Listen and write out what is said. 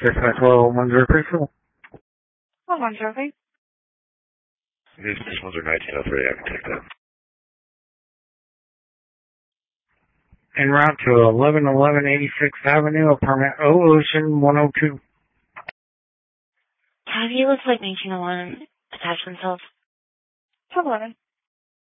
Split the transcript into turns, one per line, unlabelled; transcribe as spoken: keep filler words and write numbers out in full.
Dispatch well one zero three four.
Oh, one zero three.
This is one zero nineteen oh three, I can take that.
En route to eleven eleven eighty-sixth Avenue, apartment O Ocean one oh two.
Have you looks like nineteen oh one attached themselves? twelve eleven.